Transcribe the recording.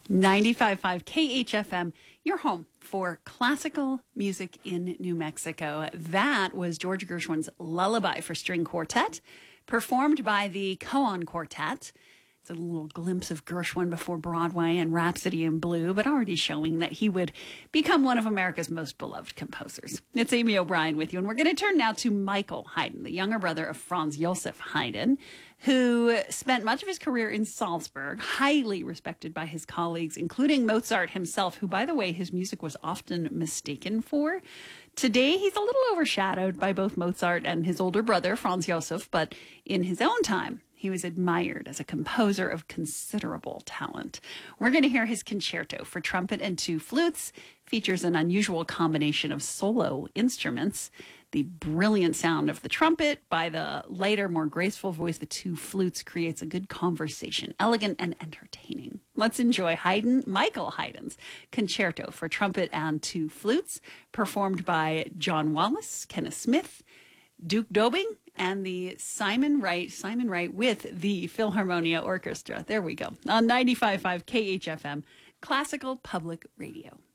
95.5 KHFM, your home for classical music in New Mexico. That was George Gershwin's Lullaby for String Quartet, performed by the Cohen Quartet. It's a little glimpse of Gershwin before Broadway and Rhapsody in Blue, but already showing that he would become one of America's most beloved composers. It's Amy O'Brien with you, and we're going to turn now to Michael Haydn, the younger brother of Franz Josef Haydn, who spent much of his career in Salzburg, highly respected by his colleagues, including Mozart himself, who, by the way, his music was often mistaken for. Today, he's a little overshadowed by both Mozart and his older brother, Franz Josef, but in his own time, he was admired as a composer of considerable talent. We're going to hear his concerto for trumpet and two flutes. Features an unusual combination of solo instruments. The brilliant sound of the trumpet by the lighter, more graceful voice, the two flutes, creates a good conversation, elegant and entertaining. Let's enjoy Michael Haydn's concerto for trumpet and two flutes, performed by John Wallace, Kenneth Smith, Duke Dobing, and the Simon Wright with the Philharmonia Orchestra. There we go. On 95.5 KHFM, Classical Public Radio.